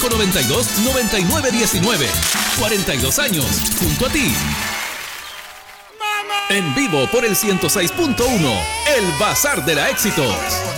592-9919. 42 años, junto a ti. En vivo por el 106.1, El Bazar de la Éxitos.